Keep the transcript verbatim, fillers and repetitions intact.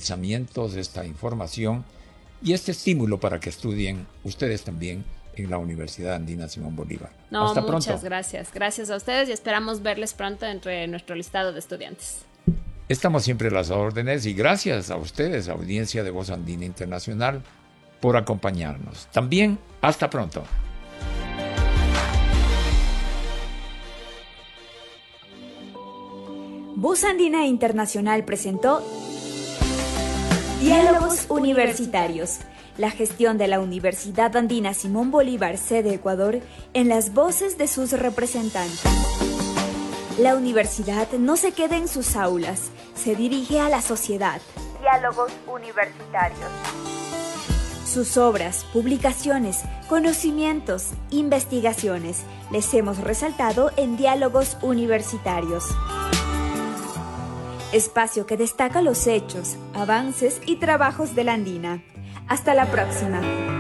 pensamientos, esta información y este estímulo para que estudien ustedes también en la Universidad Andina Simón Bolívar. No, Hasta muchas pronto. gracias. Gracias a ustedes y esperamos verles pronto entre nuestro listado de estudiantes. Estamos siempre a las órdenes y gracias a ustedes, audiencia de Voz Andina Internacional, por acompañarnos. También, hasta pronto. Voz Andina Internacional presentó Diálogos Universitarios, la gestión de la Universidad Andina Simón Bolívar, sede Ecuador, en las voces de sus representantes. La universidad no se queda en sus aulas, se dirige a la sociedad. Diálogos Universitarios. Sus obras, publicaciones, conocimientos, investigaciones, les hemos resaltado en Diálogos Universitarios. Espacio que destaca los hechos, avances y trabajos de la Andina. Hasta la próxima.